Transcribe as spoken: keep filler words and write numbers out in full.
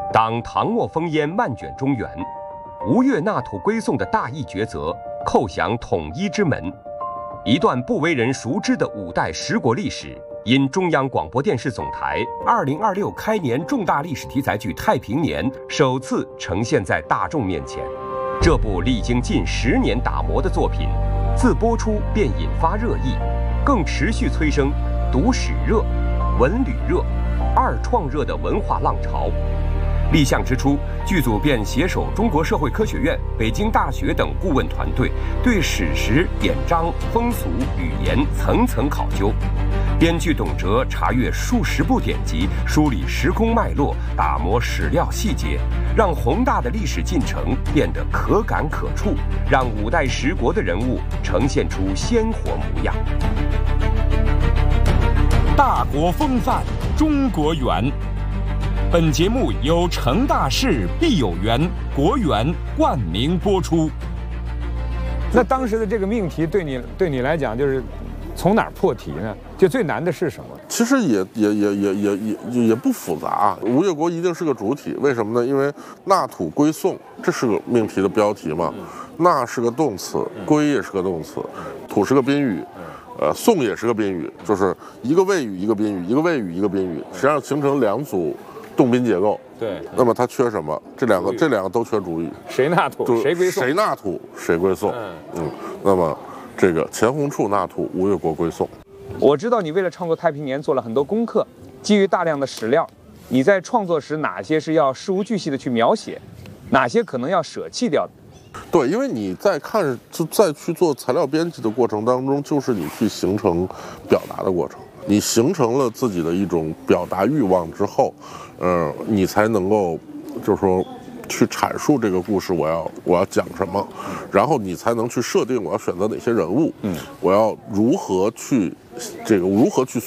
当唐末烽烟漫卷中原，吴越纳土归宋的大义抉择叩响统一之门。一段不为人熟知的五代十国历史，因中央广播电视总台二零二六开年重大历史题材剧《太平年》首次呈现在大众面前。这部历经近十年打磨的作品，自播出便引发热议，更持续催生读史热、文旅热、二创热的文化浪潮。立项之初，剧组便携手中国社会科学院、北京大学等顾问团队，对史实、典章、风俗、语言层层考究。编剧董哲查阅数十部典籍，梳理时空脉络，打磨史料细节，让宏大的历史进程变得可感可触，让五代十国的人物呈现出鲜活模样。 大国风范，中国园。本节目由成大事必有缘国园冠名播出。 那当时的这个命题对你对你来讲，就是从哪儿破题呢？就最难的是什么？ 其实也也也也也也也不复杂。吴越国一定是个主体，为什么呢？因为纳土归宋，这是个命题的标题嘛。纳是个动词，归也是个动词，土是个宾语。呃，宋也是个宾语，就是一个谓语一个宾语，一个谓语一个宾语，实际上形成两组动宾结构。 对， 那么它缺什么？这两个这两个都缺主语。 谁纳土？谁归宋？ 谁纳土？谁归宋？嗯嗯。那么这个钱弘处纳土，吴越国归宋。 我知道你为了创作《太平年》做了很多功课，基于大量的史料，你在创作时哪些是要事无巨细的去描写，哪些可能要舍弃掉的？ 对，因为你在看就在去做材料编辑的过程当中，就是你去形成表达的过程。你形成了自己的一种表达欲望之后，呃，你才能够就是说去阐述这个故事我要我要讲什么，然后你才能去设定我要选择哪些人物，嗯，我要如何去这个如何去